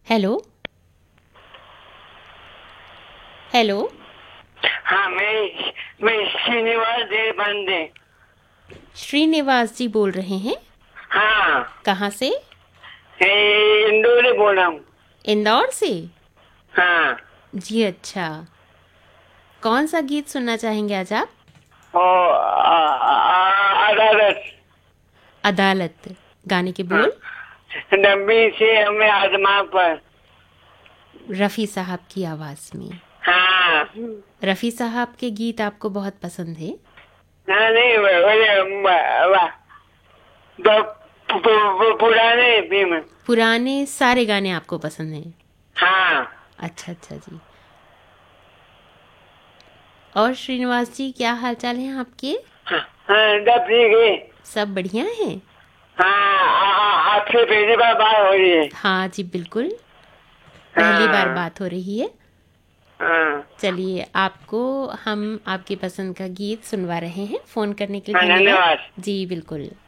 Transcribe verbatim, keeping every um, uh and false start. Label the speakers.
Speaker 1: Hello. Hello.
Speaker 2: हाँ, मैं मैं श्रीनिवास देशपांडे।
Speaker 1: श्रीनिवास जी बोल रहे हैं?
Speaker 2: हाँ,
Speaker 1: कहाँ से?
Speaker 2: ए, इंदौर से बोल रहा हूँ।
Speaker 1: इंदौर से?
Speaker 2: हाँ,
Speaker 1: जी अच्छा। कौन सा गीत सुनना चाहेंगे आज आप?
Speaker 2: और आ- आ- अदालत।
Speaker 1: अदालत। गाने के
Speaker 2: हाँ,
Speaker 1: बोल?
Speaker 2: नब्बे से हमें आसमां पर।
Speaker 1: रफ़ी साहब की आवाज़ में।
Speaker 2: हाँ,
Speaker 1: रफ़ी साहब के गीत आपको बहुत पसंद है?
Speaker 2: हाँ, नहीं बोले वाह, पु- पु- पु- पुराने फिल्म।
Speaker 1: पुराने सारे गाने आपको पसंद हैं?
Speaker 2: हाँ,
Speaker 1: अच्छा अच्छा जी। और श्रीनिवास जी, क्या हालचाल हैं आपके?
Speaker 2: हाँ, हाँ, सब ठीक है।
Speaker 1: सब बढ़िया हैं?
Speaker 2: हाँ, आ- आ- आपसे पहली बार बात हो रही है।
Speaker 1: हाँ जी बिल्कुल, पहली बार
Speaker 2: हाँ,
Speaker 1: बात हो रही है।
Speaker 2: हाँ,
Speaker 1: चलिए, आपको हम आपकी पसंद का गीत सुनवा रहे हैं। फ़ोन करने के लिए
Speaker 2: हाँ,
Speaker 1: धन्यवाद।
Speaker 2: धन्यवाद।
Speaker 1: जी बिल्कुल।